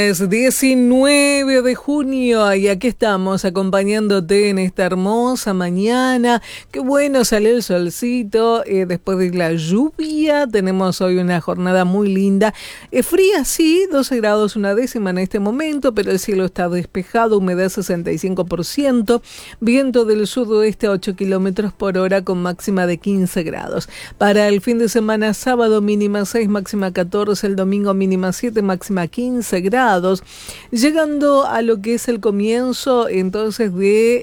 Es 19 de junio y aquí estamos acompañándote en esta hermosa mañana. Qué bueno, salió el solcito después de la lluvia. Tenemos hoy una jornada muy linda. Fría, sí, 12 grados una décima en este momento, pero el cielo está despejado, humedad 65%, viento del sudoeste a 8 kilómetros por hora con máxima de 15 grados. Para el fin de semana, sábado mínima 6, máxima 14, el domingo mínima 7, máxima 15 grados. Llegando a lo que es el comienzo entonces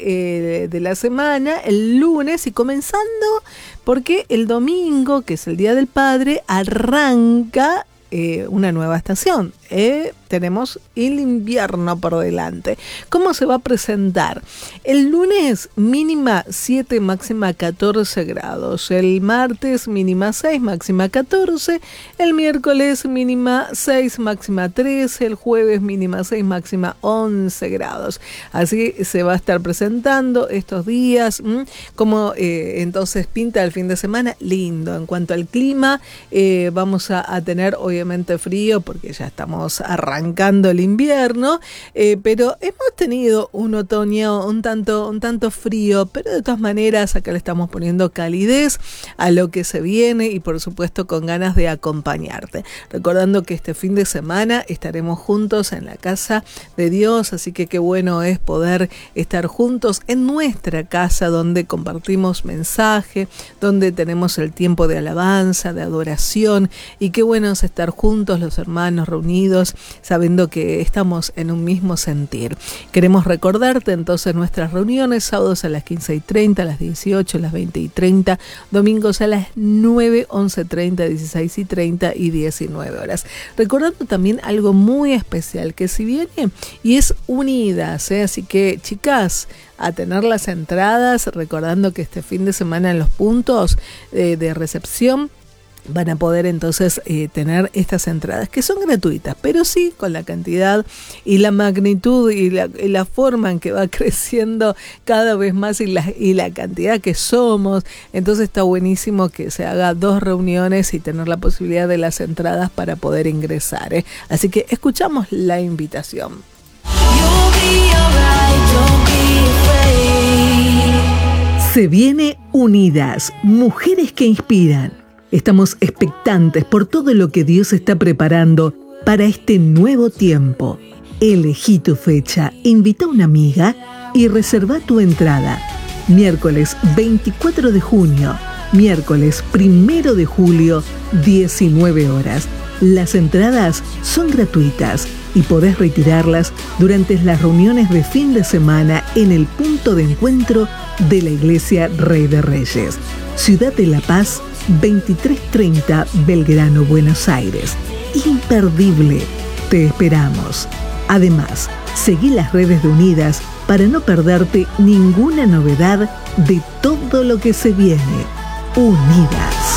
de la semana, el lunes, y comenzando porque el domingo, que es el Día del Padre, arranca una nueva estación. Tenemos el invierno por delante. ¿Cómo se va a presentar? El lunes mínima 7, máxima 14 grados. El martes mínima 6, máxima 14. El miércoles mínima 6, máxima 13. El jueves mínima 6, máxima 11 grados. Así se va a estar presentando estos días. Como entonces pinta el fin de semana, lindo. En cuanto al clima, vamos a tener obviamente frío porque ya estamos arrancando el invierno, pero hemos tenido un otoño un tanto frío, pero de todas maneras acá le estamos poniendo calidez a lo que se viene y por supuesto con ganas de acompañarte. Recordando que este fin de semana estaremos juntos en la casa de Dios, así que qué bueno es poder estar juntos en nuestra casa donde compartimos mensaje, donde tenemos el tiempo de alabanza, de adoración, y qué bueno es estar juntos los hermanos reunidos sabiendo que estamos en un mismo sentir. Queremos recordarte entonces nuestras reuniones, sábados a las 15:30, a las 18, a las 20:30, domingos a las 9, 11:30, 16:30 y 19 horas. Recordando también algo muy especial que si viene y es Unidas, así que chicas, a tener las entradas, recordando que este fin de semana en los puntos de recepción van a poder entonces tener estas entradas que son gratuitas, pero sí con la cantidad y la magnitud y la forma en que va creciendo cada vez más y la cantidad que somos. Entonces está buenísimo que se haga 2 reuniones y tener la posibilidad de las entradas para poder ingresar. Así que escuchamos la invitación. Se viene Unidas, mujeres que inspiran. Estamos expectantes por todo lo que Dios está preparando para este nuevo tiempo. Elegí tu fecha, invita a una amiga y reserva tu entrada. Miércoles 24 de junio, miércoles 1 de julio, 19 horas. Las entradas son gratuitas y podés retirarlas durante las reuniones de fin de semana en el punto de encuentro de la Iglesia Rey de Reyes, Ciudad de La Paz, 2330 Belgrano, Buenos Aires. Imperdible. Te esperamos. Además, seguí las redes de Unidas para no perderte ninguna novedad de todo lo que se viene. Unidas.